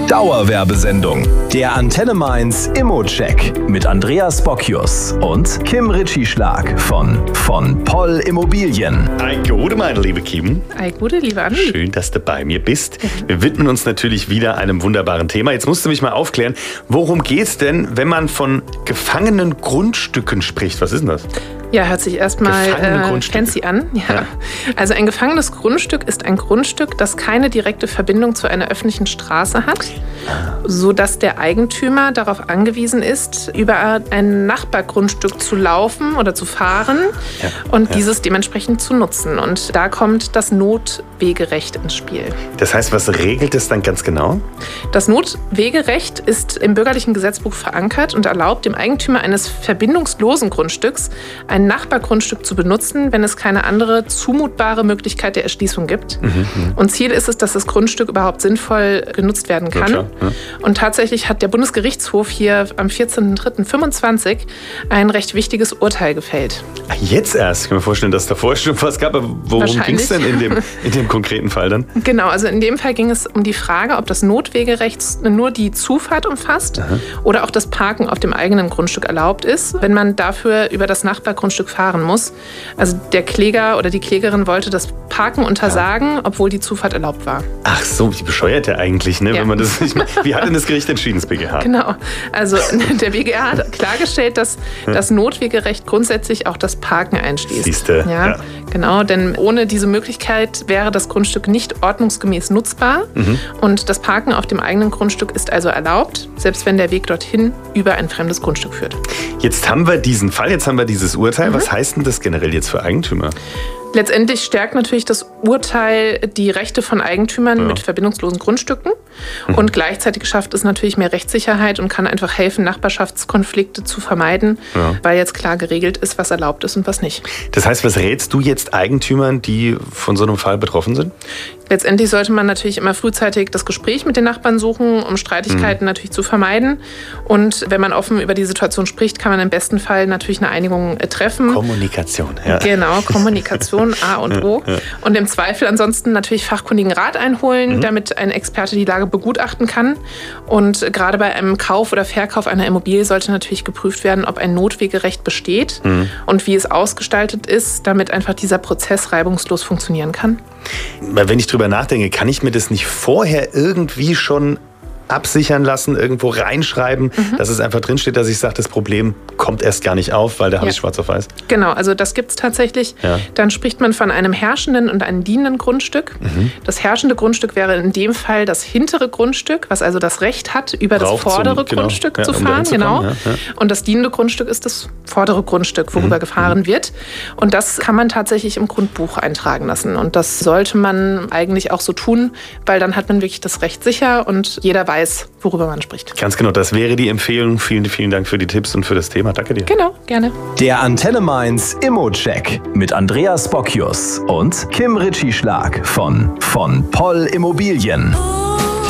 Dauerwerbesendung. Der Antenne Mainz Immo-Check mit Andreas Bockius und Kim Ritchie-Schlag von Poll Immobilien. Ei Gute, meine liebe Kim. Ei Gute, liebe Andi. Schön, dass du bei mir bist. Wir widmen uns natürlich wieder einem wunderbaren Thema. Jetzt musst du mich mal aufklären, worum geht's denn, wenn man von gefangenen Grundstücken spricht? Was ist denn das? Ja, hört sich erstmal fancy an. Ja. Also ein gefangenes Grundstück ist ein Grundstück, das keine direkte Verbindung zu einer öffentlichen Straße hat, sodass der Eigentümer darauf angewiesen ist, über ein Nachbargrundstück zu laufen oder zu fahren und dieses dementsprechend zu nutzen. Und da kommt das Notwegerecht ins Spiel. Das heißt, was regelt es dann ganz genau? Das Notwegerecht ist im bürgerlichen Gesetzbuch verankert und erlaubt dem Eigentümer eines verbindungslosen Grundstücks ein Nachbargrundstück zu benutzen, wenn es keine andere zumutbare Möglichkeit der Erschließung gibt. Und Ziel ist es, dass das Grundstück überhaupt sinnvoll genutzt werden kann. Ja. Und tatsächlich hat der Bundesgerichtshof hier am 14.03.25 ein recht wichtiges Urteil gefällt. Jetzt erst? Ich kann mir vorstellen, dass es davor schon was gab. Aber worum ging es denn in dem konkreten Fall dann? Genau, also in dem Fall ging es um die Frage, ob das Notwegerecht nur die Zufahrt umfasst oder auch das Parken auf dem eigenen Grundstück erlaubt ist, wenn man dafür über das Nachbargrundstück fahren muss. Also der Kläger oder die Klägerin wollte das Parken untersagen, obwohl die Zufahrt erlaubt war. Ach so, wie bescheuert der eigentlich, ne? Ja. Wenn man das nicht macht. Wie hat denn das Gericht entschieden, das BGH? Genau, also der BGH hat klargestellt, dass das Notwegerecht grundsätzlich auch das Parken einschließt. Siehste. Ja, genau, denn ohne diese Möglichkeit wäre das Grundstück nicht ordnungsgemäß nutzbar und das Parken auf dem eigenen Grundstück ist also erlaubt, selbst wenn der Weg dorthin über ein fremdes Grundstück führt. Jetzt haben wir diesen Fall, jetzt haben wir dieses Urteil. Was heißt denn das generell jetzt für Eigentümer? Letztendlich stärkt natürlich das Urteil die Rechte von Eigentümern mit verbindungslosen Grundstücken und gleichzeitig schafft es natürlich mehr Rechtssicherheit und kann einfach helfen, Nachbarschaftskonflikte zu vermeiden, weil jetzt klar geregelt ist, was erlaubt ist und was nicht. Das heißt, was rätst du jetzt Eigentümern, die von so einem Fall betroffen sind? Letztendlich sollte man natürlich immer frühzeitig das Gespräch mit den Nachbarn suchen, um Streitigkeiten natürlich zu vermeiden. Und wenn man offen über die Situation spricht, kann man im besten Fall natürlich eine Einigung treffen. Kommunikation, ja. Genau, Kommunikation, A und O. Und im Zweifel ansonsten natürlich fachkundigen Rat einholen, damit ein Experte die Lage begutachten kann. Und gerade bei einem Kauf oder Verkauf einer Immobilie sollte natürlich geprüft werden, ob ein Notwegerecht besteht und wie es ausgestaltet ist, damit einfach dieser Prozess reibungslos funktionieren kann. Wenn ich drüber nachdenke, kann ich mir das nicht vorher irgendwie schon absichern lassen, irgendwo reinschreiben, dass es einfach drinsteht, dass ich sage, das Problem kommt erst gar nicht auf, weil da habe ich schwarz auf weiß. Genau, also das gibt es tatsächlich. Ja. Dann spricht man von einem herrschenden und einem dienenden Grundstück. Das herrschende Grundstück wäre in dem Fall das hintere Grundstück, was also das Recht hat, über das vordere Grundstück zu fahren. Genau. Und das dienende Grundstück ist das vordere Grundstück, worüber gefahren wird. Und das kann man tatsächlich im Grundbuch eintragen lassen. Und das sollte man eigentlich auch so tun, weil dann hat man wirklich das Recht sicher und jeder weiß, worüber man spricht. Ganz genau, das wäre die Empfehlung. Vielen, vielen Dank für die Tipps und für das Thema. Danke dir. Genau, gerne. Der Antenne Mainz Immo-Check mit Andreas Bockius und Kim Ritchie-Schlag von Poll Immobilien.